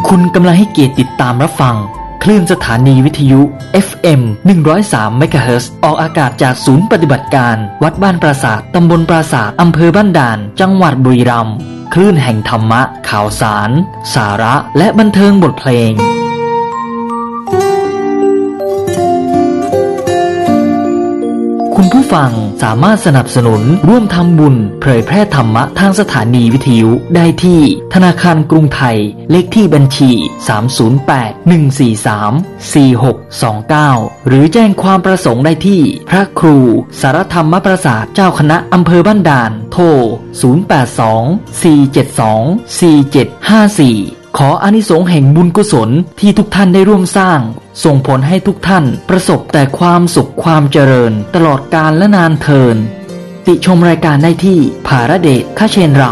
คุณกำลังให้เกียรติติดตามรับฟังคลื่นสถานีวิทยุ FM 103 เมกะเฮิรตซ์ออกอากาศจากศูนย์ปฏิบัติการวัดบ้านปราสาทตำบลปราสาทอำเภอบ้านด่านจังหวัดบุรีรัมย์คลื่นแห่งธรรมะข่าวสารสาระและบันเทิงบทเพลงคุณผู้ฟังสามารถสนับสนุนร่วมทำบุญเผยแพร่ธรรมะทางสถานีวิทยุได้ที่ธนาคารกรุงไทยเลขที่บัญชี308-143-4629หรือแจ้งความประสงค์ได้ที่พระครูสารธรรมประสาทเจ้าคณะอำเภอบ้านด่านโทร0824724754ขออานิสงส์แห่งบุญกุศลที่ทุกท่านได้ร่วมสร้างส่งผลให้ทุกท่านประสบแต่ความสุขความเจริญตลอดกาลและนานเทอญติชมรายการได้ที่ภารเดชคเชนร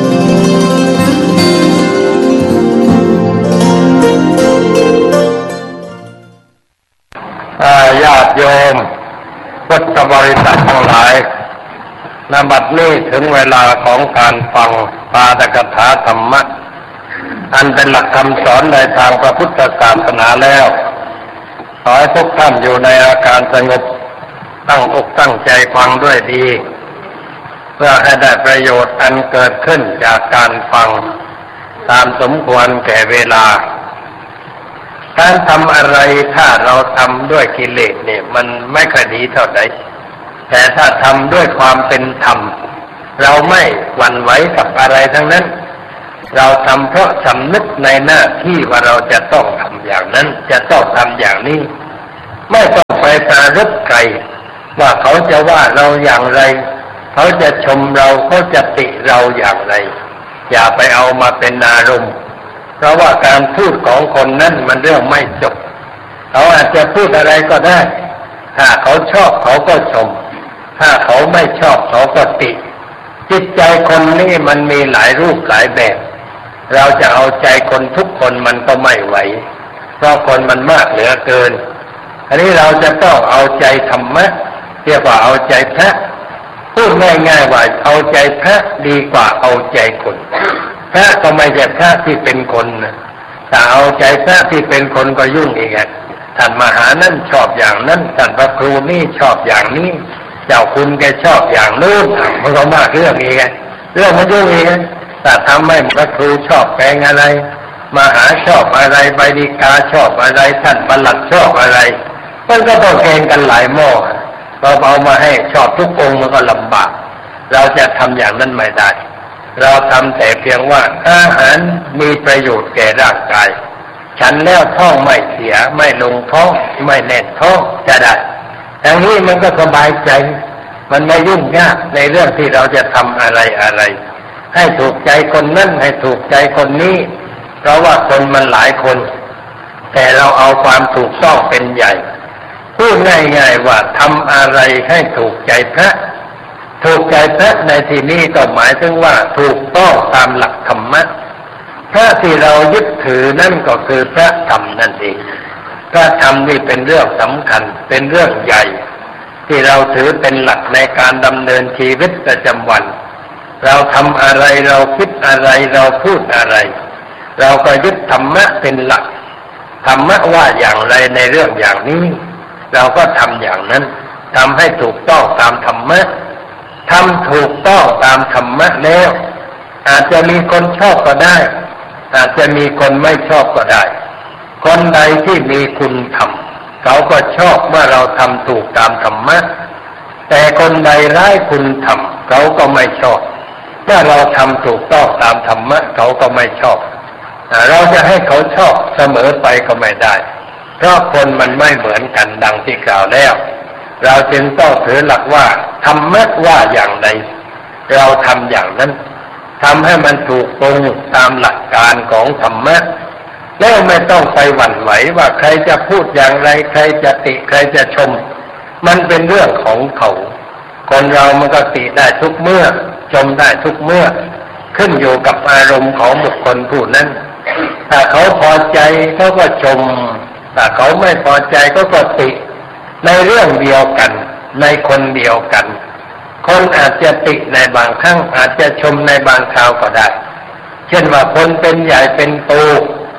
ำญาติโยมพุทธบริษัททั้งหลายณ บัดนี้ถึงเวลาของการฟังปาฐกถาธรรมะอันเป็นหลักคำสอนในทางพระพุทธศาสนาแล้วขอให้ทุกท่านอยู่ในอาการสงบตั้งอกตั้งใจฟังด้วยดีเพื่อให้ได้ประโยชน์อันเกิดขึ้นจากการฟังตามสมควรแก่เวลาการทำอะไรถ้าเราทำด้วยกิเลสเนี่ยมันไม่ค่อยดีเท่าไหร่แต่ถ้าทำด้วยความเป็นธรรมเราไม่หวั่นไหวกับอะไรทั้งนั้นเราทำเพราะสำนึกในหน้าที่ว่าเราจะต้องทำอย่างนั้นจะต้องทำอย่างนี้ไม่ต้องไปปรารภใครว่าเขาจะว่าเราอย่างไรเขาจะชมเราเขาจะติเราอย่างไรอย่าไปเอามาเป็นอารมณ์เพราะว่าการพูดของคนนั้นมันเรื่องไม่จบเขาอาจจะพูดอะไรก็ได้ถ้าเขาชอบเขาก็ชมถ้าเขาไม่ชอบเขาก็ติจิตใจคนนี้มันมีหลายรูปหลายแบบเราจะเอาใจคนทุกคนมันก็ไม่ไหวเพราะคนมันมากเหลือเกินอันนี้เราจะต้องเอาใจธรรมะเรียกว่าเอาใจพระพูดง่ายๆว่าเอาใจพระดีกว่าเอาใจคนพระก็ไม่ใช่พระที่เป็นคนนะแต่เอาใจพระที่เป็นคนก็ยุ่งอีกอ่ะท่านมหานั่นชอบอย่างนั้นท่านพระครูนี่ชอบอย่างนี้เจ้าคุณแกชอบอย่างนู้นมันก็มากเรื่องอีกเรื่องมันยุ่งอีกแต่ทำให้พระครูชอบแปลงอะไรมหาชอบอะไรใบดีกาชอบอะไรท่านปลัดชอบอะไรมันก็ต้องแข่งกันหลายหม้อเราเอามาให้ชอบทุกองค์มันก็ลำบากเราจะทำอย่างนั้นไม่ได้เราทำแต่เพียงว่าอาหารมีประโยชน์แก่ร่างกายฉันแล้วท้องไม่เสียไม่ลงท้องไม่แน่นท้องจะได้อย่างนี้มันก็สบายใจมันไม่ยุ่งยากในเรื่องที่เราจะทำอะไรให้ถูกใจคนนั้นให้ถูกใจคนนี้เพราะว่าคนมันหลายคนแต่เราเอาความถูกต้องเป็นใหญ่พูดง่ายๆว่าทำอะไรให้ถูกใจพระถูกใจพระในที่นี้ก็หมายถึงว่าถูกต้องตามหลักธรรมะพระที่เรายึดถือนั่นก็คือพระธรรมนั่นเองพระธรรมนี่เป็นเรื่องสำคัญเป็นเรื่องใหญ่ที่เราถือเป็นหลักในการดำเนินชีวิตประจำวันเราทำอะไรเราคิดอะไรเราพูดอะไรเราก็ยึดธรรมะเป็นหลักธรรมะว่าอย่างไรในเรื่องอย่างนี้เราก็ทำอย่างนั้นทำให้ถูกต้องตามธรรมะทำถูกต้องตามธรรมะแล้วอาจจะมีคนชอบก็ได้อาจจะมีคนไม่ชอบก็ได้คนใดที่มีคุณธรรมเขาก็ชอบเมื่อเราทำถูกตามธรรมะแต่คนใดไร้คุณธรรมเขาก็ไม่ชอบเมื่อเราทำถูกต้องตามธรรมะเขาก็ไม่ชอบเราจะให้เขาชอบเสมอไปก็ไม่ได้เพราะคนมันไม่เหมือนกันดังที่กล่าวแล้วเราจึงต้องถือหลักว่าธรรมะว่าอย่างไรเราทำอย่างนั้นทำให้มันถูกตรงตามหลักการของธรรมะแล้วไม่ต้องไปหวั่นไหวว่าใครจะพูดอย่างไรใครจะติใครจะชมมันเป็นเรื่องของเขาคนเรามันก็ติได้ทุกเมื่อชมได้ทุกเมื่อขึ้นอยู่กับอารมณ์ของบุคคลผู้นั้นถ้าเขาพอใจเขาก็ชมถ้าเขาไม่พอใจก็ติในเรื่องเดียวกันในคนเดียวกันคนอาจจะติในบางครั้งอาจจะชมในบางคราวก็ได้เช่นว่าคนเป็นใหญ่เป็นโต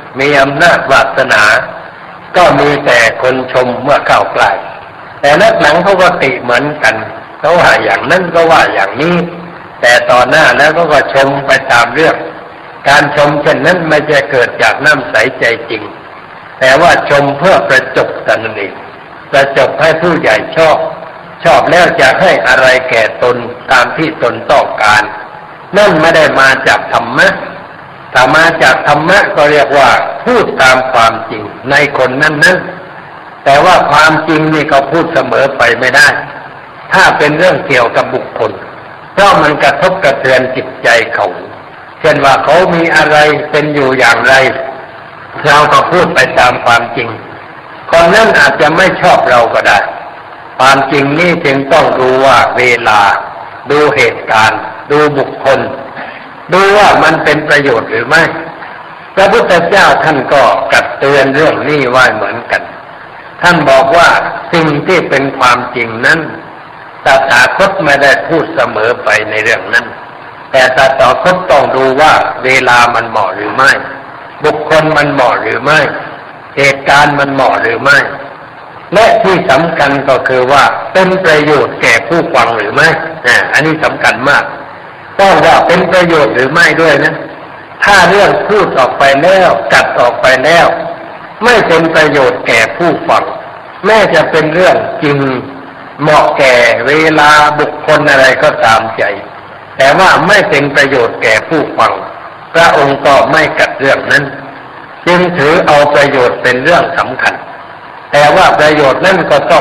มีอำนาจวาสนาก็มีแต่คนชมเมื่อเข้าใกล้แต่นักหนังเขาก็ติเหมือนกันเขาว่าอย่างนั้นก็ว่าอย่างนี้แต่ต่อหน้าแล้วก็ชมไปตามเรื่องการชมเช่นนั้นไม่ใช่เกิดจากน้ำใสใจจริงแต่ว่าชมเพื่อประจบกันนั่นเองประจบให้ผู้ใหญ่ชอบแล้วจะให้อะไรแก่ตนตามที่ตนต้องการนั่นไม่ได้มาจากธรรมะถ้ามาจากธรรมะก็เรียกว่าพูดตามความจริงในคนนั้นแต่ว่าความจริงนี่ก็พูดเสมอไปไม่ได้ถ้าเป็นเรื่องเกี่ยวกับบุคคลเพราะมันกระทบกระเทือนจิตใจเขาเช่นว่าเขามีอะไรเป็นอยู่อย่างไรเราก็พูดไปตามความจริงคนนั้นอาจจะไม่ชอบเราก็ได้ความจริงนี่จึงต้องดูว่าเวลาดูเหตุการณ์ดูบุคคลดูว่ามันเป็นประโยชน์หรือไม่พระพุทธเจ้าท่านก็ตรัสเตือนเรื่องนี้ไว้เหมือนกันท่านบอกว่าสิ่งที่เป็นความจริงนั้นตถาคตไม่ได้พูดเสมอไปในเรื่องนั้นแต่ตถาคตต้องดูว่าเวลามันเหมาะหรือไม่บุคคลมันเหมาะหรือไม่เหตุการณ์มันเหมาะหรือไม่และที่สำคัญก็คือว่าเป็นประโยชน์แก่ผู้ฟังหรือไม่อันนี้สำคัญมากต้องว่าเป็นประโยชน์หรือไม่ด้วยนะถ้าเรื่องพูดออกไปแล้วจัดออกไปแล้วไม่เป็นประโยชน์แก่ผู้ฟังแม้จะเป็นเรื่องจริงเหมาะแก่เวลาบุคคลอะไรก็ตามใจแต่ว่าไม่เป็นประโยชน์แก่ผู้ฟังพระองค์ก็ไม่กัดเรื่องนั้นจึงถือเอาประโยชน์เป็นเรื่องสำคัญแต่ว่าประโยชน์นั้นก็ต้อง